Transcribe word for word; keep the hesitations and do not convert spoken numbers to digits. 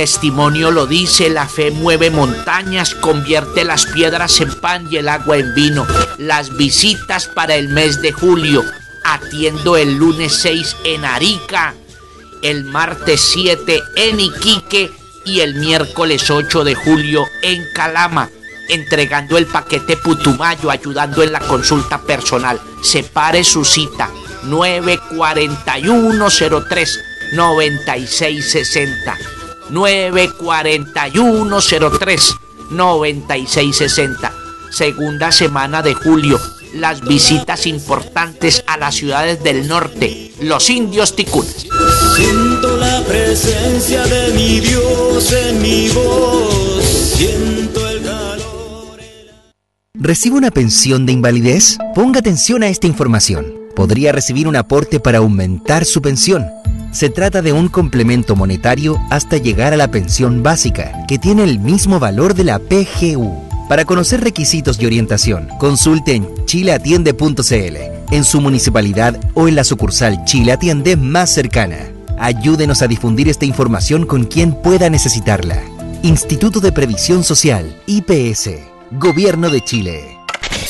testimonio lo dice, la fe mueve montañas, convierte las piedras en pan y el agua en vino. Las visitas para el mes de julio: atiendo el lunes seis en Arica, el martes siete en Iquique y el miércoles ocho de julio en Calama, entregando el paquete Putumayo, ayudando en la consulta personal. Separe su cita: nueve cuatro uno cero tres noventa y seis sesenta, nueve cuatro uno cero tres noventa y seis sesenta. Segunda semana de julio, las visitas importantes a las ciudades del norte, los indios ticunas. Siento la presencia de mi Dios en mi voz, siento el calor. ¿Recibe una pensión de invalidez? Ponga atención a esta información. Podría recibir un aporte para aumentar su pensión. Se trata de un complemento monetario hasta llegar a la pensión básica, que tiene el mismo valor de la P G U. Para conocer requisitos y orientación, consulte en chile atiende punto c l, en su municipalidad o en la sucursal Chile Atiende más cercana. Ayúdenos a difundir esta información con quien pueda necesitarla. Instituto de Previsión Social, I P S, Gobierno de Chile.